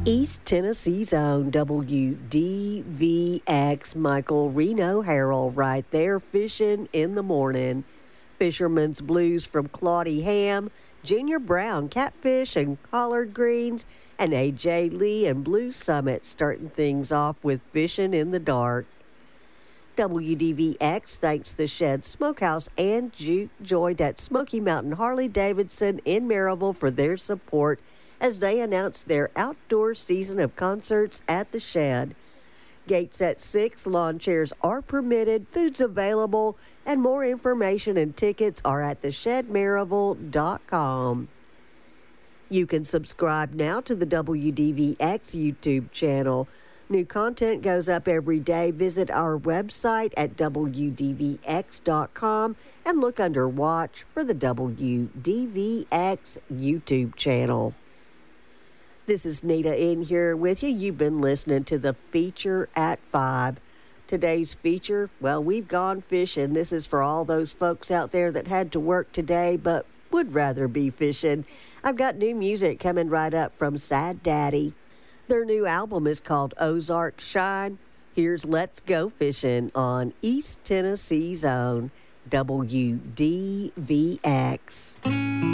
East Tennessee's own WDVX, Michael Reno Harrell right there fishing in the morning. Fisherman's Blues from Claudie Ham, Junior Brown, Catfish and Collard Greens, and AJ Lee and Blue Summit starting things off with Fishing in the Dark. WDVX thanks the Shed Smokehouse and Juke Joint at Smoky Mountain Harley-Davidson in Maryville for their support as they announce their outdoor season of concerts at the Shed. Gates at 6, lawn chairs are permitted, food's available, and more information and tickets are at theshedmaryville.com. You can subscribe now to the WDVX YouTube channel. New content goes up every day. Visit our website at WDVX.com and look under Watch for the WDVX YouTube channel. This is Nita in here with you. You've been listening to the Feature at 5. Today's feature, well, we've gone fishing. This is for all those folks out there that had to work today but would rather be fishing. I've got new music coming right up from Sad Daddy. Their new album is called Ozark Shine. Here's Let's Go Fishing on East Tennessee's own WDVX.